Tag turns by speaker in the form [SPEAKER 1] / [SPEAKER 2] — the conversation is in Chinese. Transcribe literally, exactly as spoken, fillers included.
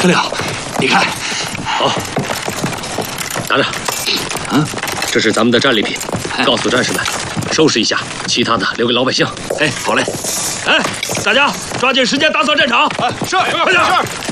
[SPEAKER 1] 司令，你看，
[SPEAKER 2] 好，拿着。嗯，这是咱们的战利品，告诉战士们，收拾一下，其他的留给老百姓。
[SPEAKER 1] 哎，好嘞。哎，大家抓紧时间打扫战场。
[SPEAKER 3] 哎，是，快点，是。